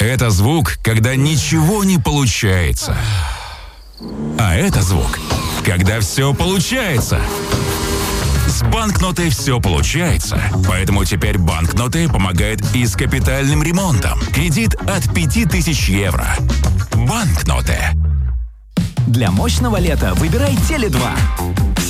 Это звук, когда ничего не получается. А это звук, когда все получается. С банкнотой все получается. Поэтому теперь банкноты помогают и с капитальным ремонтом. Кредит от 5000 евро. Банкноты. Для мощного лета выбирай Теле2.